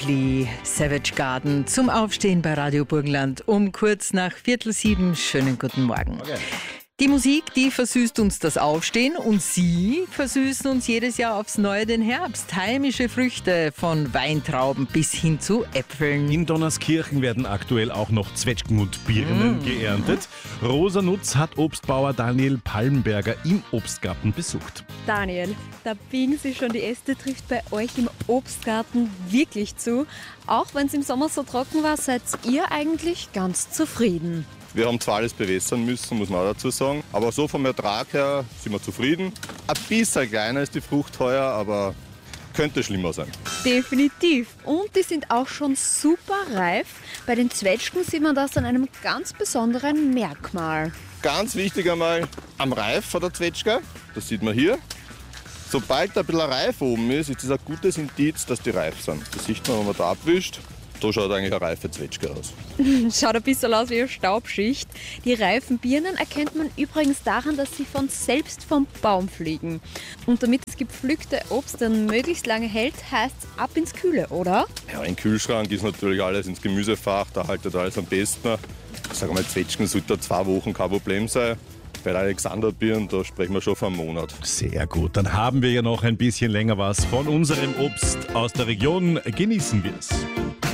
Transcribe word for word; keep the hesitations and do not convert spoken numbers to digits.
Lee, Savage Garden zum Aufstehen bei Radio Burgenland um kurz nach Viertel sieben. Schönen guten Morgen. Okay. Die Musik, die versüßt uns das Aufstehen und Sie versüßen uns jedes Jahr aufs Neue den Herbst. Heimische Früchte von Weintrauben bis hin zu Äpfeln. In Donnerskirchen werden aktuell auch noch Zwetschgen und Birnen mm. geerntet. Rosanutz hat Obstbauer Daniel Palmberger im Obstgarten besucht. Daniel, da biegen Sie schon die Äste, trifft bei euch im Obstgarten wirklich zu. Auch wenn es im Sommer so trocken war, seid ihr eigentlich ganz zufrieden. Wir haben zwar alles bewässern müssen, muss man auch dazu sagen, aber so vom Ertrag her sind wir zufrieden. Ein bisschen kleiner ist die Frucht heuer, aber könnte schlimmer sein. Definitiv. Und die sind auch schon super reif. Bei den Zwetschgen sieht man das an einem ganz besonderen Merkmal. Ganz wichtig einmal am Reif von der Zwetschge, das sieht man hier. Sobald ein bisschen reif oben ist, ist das ein gutes Indiz, dass die reif sind. Das sieht man, wenn man da abwischt. So schaut eigentlich eine reife Zwetschge aus. Schaut ein bisschen aus wie eine Staubschicht. Die reifen Birnen erkennt man übrigens daran, dass sie von selbst vom Baum fliegen. Und damit das gepflückte Obst dann möglichst lange hält, heißt es ab ins Kühle, oder? Ja, im Kühlschrank ist natürlich alles ins Gemüsefach, da haltet alles am besten. Ich sage mal, Zwetschgen sollte zwei Wochen kein Problem sein. Bei der Alexanderbirnen, da sprechen wir schon von einem Monat. Sehr gut, dann haben wir ja noch ein bisschen länger was von unserem Obst aus der Region. Genießen wir es.